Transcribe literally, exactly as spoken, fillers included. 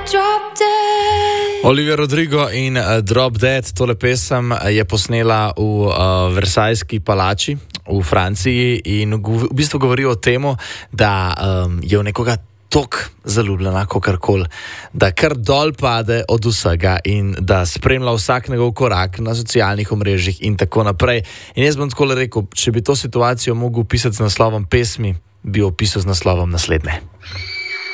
Olivia Rodrigo in uh, Drop Dead, tole pesem je posnela v uh, Versajski palači v Franciji in v bistvu govori o tem, da um, je v nekoga tok zaljubljena, kakorkoli, da kar dol pade od vsega in da spremlja vsak njegov korak na socialnih omrežjih in tako naprej. In jaz bom tako rekel, če bi to situacijo mogel opisati z naslovom pesmi, bi opisal z naslovom naslednje.